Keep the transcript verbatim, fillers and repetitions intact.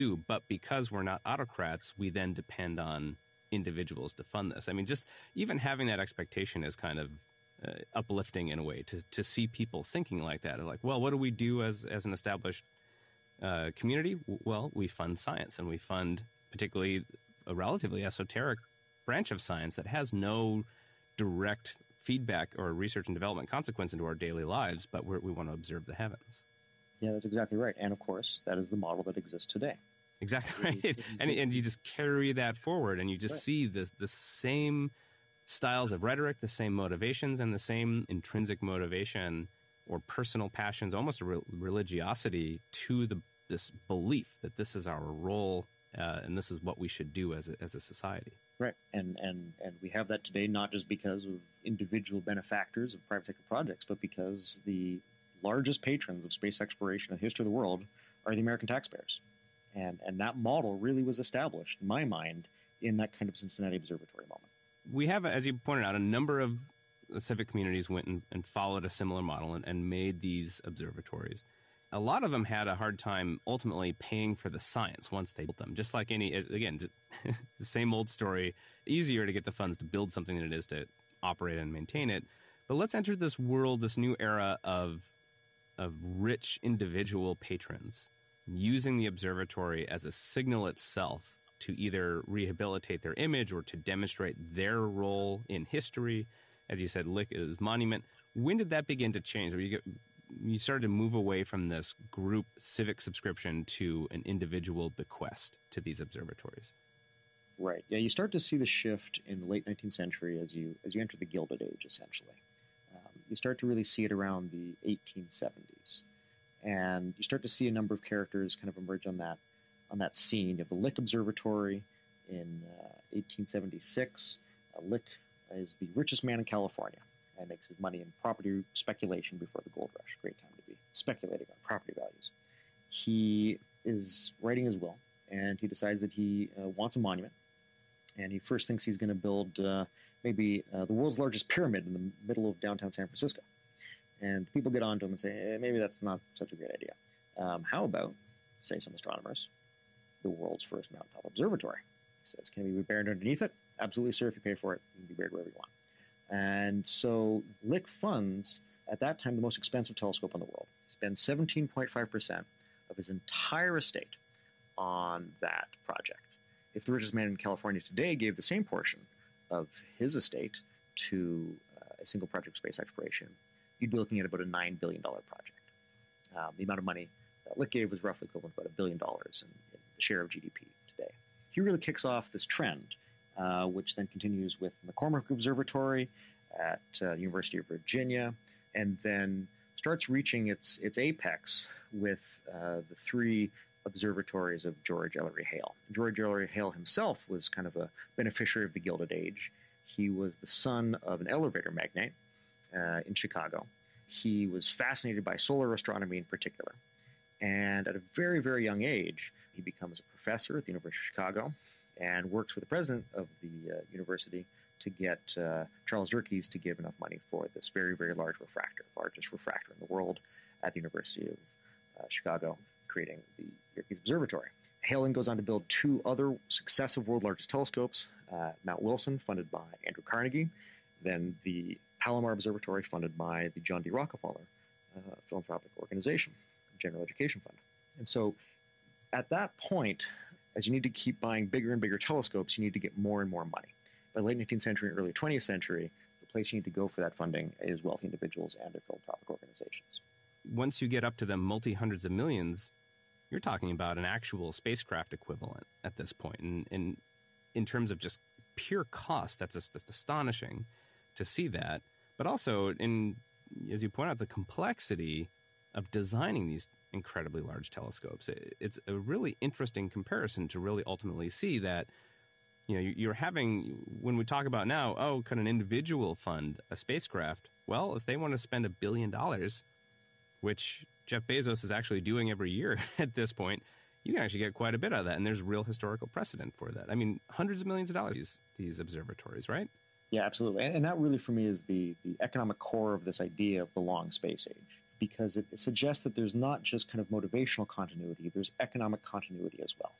do. But because we're not autocrats, we then depend on individuals to fund this. I mean, just even having that expectation is kind of uh, uplifting in a way to to see people thinking like that. Like, well, what do we do as as an established uh, community? Well, we fund science, and we fund particularly a relatively esoteric branch of science that has no direct feedback or research and development consequence into our daily lives, but we're, we want to observe the heavens. Yeah, that's exactly right. And of course, that is the model that exists today. Exactly right. And, and you just carry that forward, and you just right. see the, the same styles of rhetoric, the same motivations, and the same intrinsic motivation or personal passions, almost a re- religiosity to the this belief that this is our role uh, and this is what we should do as a, as a society. Right. And, and, and we have that today not just because of individual benefactors of private sector projects, but because the largest patrons of space exploration in the history of the world are the American taxpayers. And and that model really was established, in my mind, in that kind of Cincinnati Observatory moment. We have, as you pointed out, a number of civic communities went and, and followed a similar model and, and made these observatories. A lot of them had a hard time ultimately paying for the science once they built them. Just like any, again, the same old story, easier to get the funds to build something than it is to operate and maintain it. But let's enter this world, this new era of of rich individual patrons using the observatory as a signal itself to either rehabilitate their image or to demonstrate their role in history. As you said, Lick is monument. When did that begin to change? Where you get, you started to move away from this group civic subscription to an individual bequest to these observatories? Right. Yeah, you start to see the shift in the late nineteenth century as you as you enter the Gilded Age, essentially. Um, you start to really see it around the eighteen seventies. And you start to see a number of characters kind of emerge on that on that scene. You have the Lick Observatory in uh, eighteen seventy-six. Uh, Lick is the richest man in California and makes his money in property speculation before the gold rush. Great time to be speculating on property values. He is writing his will, and he decides that he uh, wants a monument. And he first thinks he's going to build uh, maybe uh, the world's largest pyramid in the middle of downtown San Francisco. And people get on to him and say, eh, maybe that's not such a great idea. Um, how about, say some astronomers, the world's first mountaintop observatory? He says, can we be buried underneath it? Absolutely, sir. If you pay for it, you can be buried wherever you want. And so Lick funds, at that time, the most expensive telescope in the world. He spends seventeen point five percent of his entire estate on that project. If the richest man in California today gave the same portion of his estate to uh, a single project of space exploration, you'd be looking at about a nine billion dollars project. Um, the amount of money that Lick gave was roughly equivalent to about a billion dollars in, in the share of G D P today. He really kicks off this trend, uh, which then continues with McCormick Observatory at uh, the University of Virginia, and then starts reaching its its apex with uh, the three observatories of George Ellery Hale. George Ellery Hale himself was kind of a beneficiary of the Gilded Age. He was the son of an elevator magnate uh, in Chicago. He was fascinated by solar astronomy in particular. And at a very, very young age, he becomes a professor at the University of Chicago and works with the president of the uh, university to get uh, Charles Yerkes to give enough money for this very, very large refractor, largest refractor in the world at the University of uh, Chicago, creating the Yerkes Observatory. Hale then goes on to build two other successive world largest telescopes, uh, Mount Wilson, funded by Andrew Carnegie, then the Palomar Observatory, funded by the John D. Rockefeller uh, Philanthropic Organization, General Education Fund. And so at that point, as you need to keep buying bigger and bigger telescopes, you need to get more and more money. By the late nineteenth century and early twentieth century, the place you need to go for that funding is wealthy individuals and their philanthropic organizations. Once you get up to the multi-hundreds of millions, you're talking about an actual spacecraft equivalent at this point. And, and in terms of just pure cost, that's just, just astonishing to see that. But also, in as you point out, the complexity of designing these incredibly large telescopes. It, it's a really interesting comparison to really ultimately see that, you know, you're having, when we talk about now, oh, could an individual fund a spacecraft? Well, if they want to spend a billion dollars, which Jeff Bezos is actually doing every year at this point, you can actually get quite a bit out of that. And there's real historical precedent for that. I mean, hundreds of millions of dollars, these, these observatories, right? Yeah, absolutely. And that really, for me, is the, the economic core of this idea of the long space age. because it suggests that there's not just kind of motivational continuity, there's economic continuity as well.